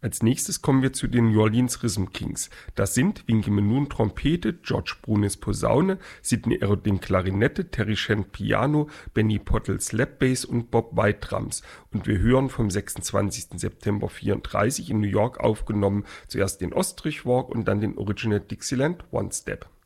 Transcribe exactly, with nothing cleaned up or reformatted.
Als nächstes kommen wir zu den New Orleans Rhythm Kings. Das sind Winky Moon Trompete, George Brunis Posaune, Sidney Arodin Klarinette, Terry Shand Piano, Benny Pottle Slap Bass und Bob White Drums. Und wir hören vom sechsundzwanzigsten September vierunddreißig in New York aufgenommen, zuerst den Ostrich Walk und dann den Original Dixieland One Step.